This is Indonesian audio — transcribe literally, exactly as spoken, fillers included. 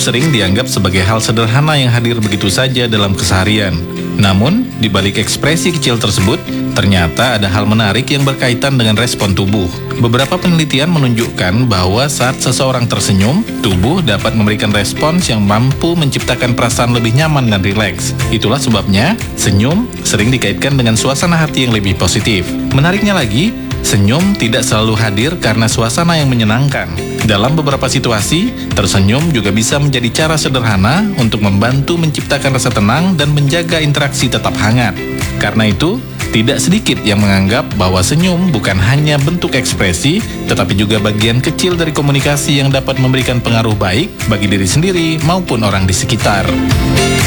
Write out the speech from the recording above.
sering dianggap sebagai hal sederhana yang hadir begitu saja dalam keseharian. Namun, di balik ekspresi kecil tersebut, ternyata ada hal menarik yang berkaitan dengan respon tubuh. Beberapa penelitian menunjukkan bahwa saat seseorang tersenyum, tubuh dapat memberikan respons yang mampu menciptakan perasaan lebih nyaman dan rileks. Itulah sebabnya, senyum sering dikaitkan dengan suasana hati yang lebih positif. Menariknya lagi, senyum tidak selalu hadir karena suasana yang menyenangkan. Dalam beberapa situasi, tersenyum juga bisa menjadi cara sederhana untuk membantu menciptakan rasa tenang dan menjaga interaksi tetap hangat. Karena itu, tidak sedikit yang menganggap bahwa senyum bukan hanya bentuk ekspresi, tetapi juga bagian kecil dari komunikasi yang dapat memberikan pengaruh baik bagi diri sendiri maupun orang di sekitar.